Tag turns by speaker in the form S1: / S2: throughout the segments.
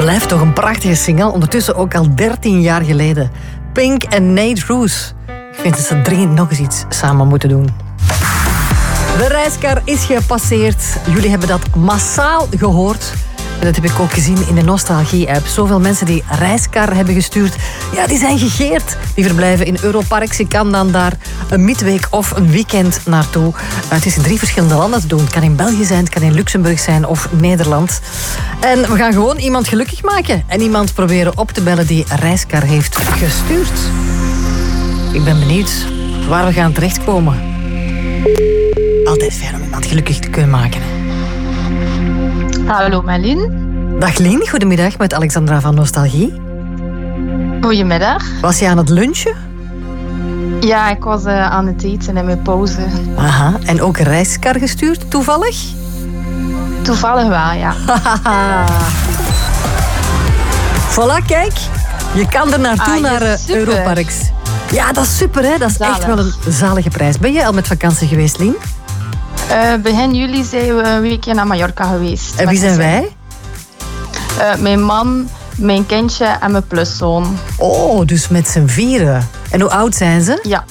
S1: Blijft toch een prachtige single. Ondertussen ook al 13 jaar geleden. Pink en Nate Roos. Ik vind dat ze 3 nog eens iets samen moeten doen. De reiskar is gepasseerd. Jullie hebben dat massaal gehoord. En dat heb ik ook gezien in de Nostalgie-app. Zoveel mensen die reiskar hebben gestuurd. Ja, die zijn gegeerd. Die verblijven in Europarks. Je kan dan daar een midweek of een weekend naartoe. Het is in 3 verschillende landen te doen. Het kan in België zijn, het kan in Luxemburg zijn of Nederland. En we gaan gewoon iemand gelukkig maken. En iemand proberen op te bellen die reiskar heeft gestuurd. Ik ben benieuwd waar we gaan terechtkomen. Altijd fijn om iemand gelukkig te kunnen maken.
S2: Hallo Malin.
S1: Dag Lien, goedemiddag met Alexandra van Nostalgie.
S2: Goedemiddag.
S1: Was je aan het lunchen?
S2: Ja, ik was aan het eten in mijn pauze.
S1: Aha, en ook reiskar gestuurd, toevallig?
S2: Toevallig wel, ja.
S1: Voilà, kijk. Je kan er naartoe naar Europarks. Ja, dat is super, hè? Dat is echt wel een zalige prijs. Ben je al met vakantie geweest, Lien?
S2: Begin juli zijn we een weekje naar Mallorca geweest.
S1: En wie zijn wij?
S2: Mijn man, mijn kindje en mijn pluszoon.
S1: Oh, dus met z'n 4. En hoe oud zijn ze?
S2: Ja.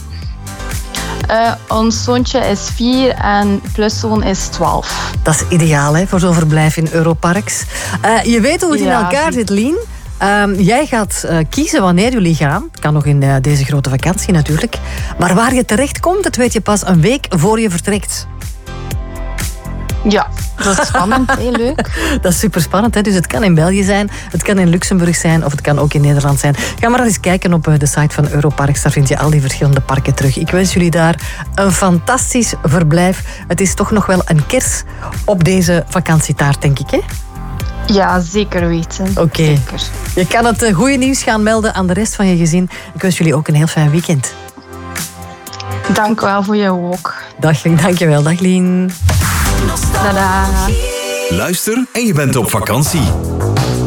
S2: Ons zoontje is 4 en pluszoon is 12.
S1: Dat is ideaal, hè, voor zo'n verblijf in Europarks. Je weet hoe het in elkaar zit, Lien. Jij gaat kiezen wanneer jullie gaan. Het kan nog in deze grote vakantie natuurlijk. Maar waar je terecht komt, dat weet je pas een week voor je vertrekt.
S2: Ja, dat is spannend. Heel leuk.
S1: Dat is super spannend, hè? Dus het kan in België zijn, het kan in Luxemburg zijn of het kan ook in Nederland zijn. Ga maar eens kijken op de site van Europarks. Daar vind je al die verschillende parken terug. Ik wens jullie daar een fantastisch verblijf. Het is toch nog wel een kers op deze vakantietaart, denk ik, hè?
S2: Ja, zeker weten.
S1: Oké. Je kan het goede nieuws gaan melden aan de rest van je gezin. Ik wens jullie ook een heel fijn weekend.
S2: Dank wel voor jou ook.
S1: Dankjewel. Dag Lien.
S2: Tada.
S3: Luister en je bent op vakantie.